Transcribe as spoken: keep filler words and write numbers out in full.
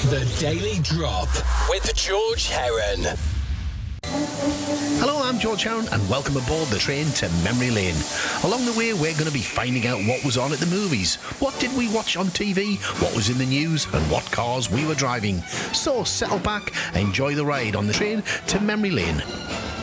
The Daily Drop with George Heron. Hello, I'm George Heron and welcome aboard the train to Memory Lane. Along the way, we're going to be finding out what was on at the movies, what did we watch on T V, what was in the news and what cars we were driving. So settle back, enjoy the ride on the train to Memory Lane.